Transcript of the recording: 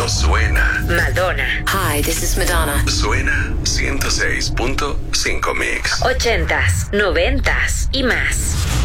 pero suena. Madonna. Hi, this is Madonna. Suena 106.5 Mix. 80s, 90s y más.